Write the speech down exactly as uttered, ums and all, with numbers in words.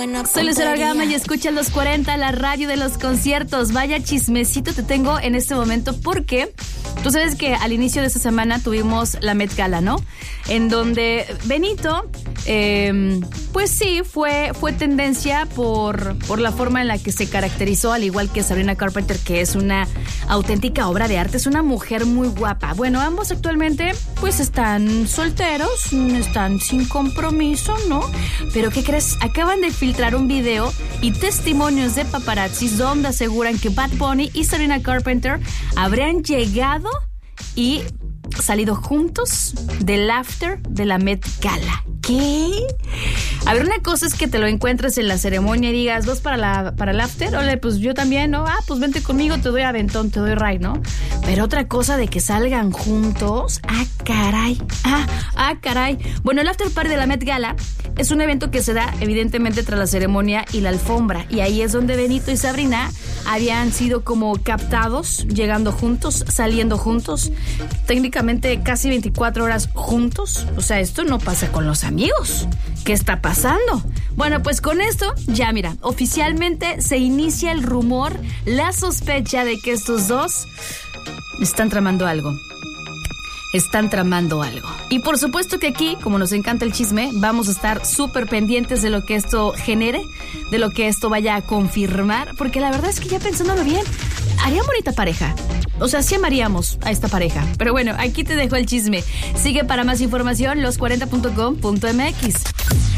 Soy Lucero Gama y escucha los cuarenta, la radio de los conciertos. Vaya chismecito te tengo en este momento porque tú sabes que al inicio de esta semana tuvimos la Met Gala, ¿no? En donde Benito, eh, pues sí, fue, fue tendencia por, por la forma en la que se caracterizó, al igual que Sabrina Carpenter, que es una auténtica obra de arte, es una mujer muy guapa. Bueno, ambos actualmente pues están solteros, están sin compromiso, ¿no? Pero ¿qué crees? Acaban de filtrar un video y testimonios de paparazzis donde aseguran que Bad Bunny y Sabrina Carpenter habrían llegado y salido juntos del after de la Met Gala. ¿Qué? A ver, una cosa es que te lo encuentres en la ceremonia y digas, ¿vas para la para el after? Ole, pues yo también, ¿no? Ah, pues vente conmigo, te doy aventón, te doy ray, ¿no? Pero otra cosa de que salgan juntos, ah, caray, ah, ah, caray. Bueno, el after party de la Met Gala es un evento que se da evidentemente tras la ceremonia y la alfombra, y ahí es donde Benito y Sabrina habían sido como captados, llegando juntos, saliendo juntos, técnicamente casi veinticuatro horas juntos. O sea, esto no pasa con los amigos. ¿Qué está pasando? Bueno, pues con esto, ya mira, oficialmente se inicia el rumor, la sospecha de que estos dos están tramando algo. Están tramando algo. Y por supuesto que aquí, como nos encanta el chisme, vamos a estar súper pendientes de lo que esto genere, de lo que esto vaya a confirmar, porque la verdad es que ya pensándolo bien, haría bonita pareja. O sea, sí amaríamos a esta pareja. Pero bueno, aquí te dejo el chisme. Sigue para más información los cuarenta punto com punto m x.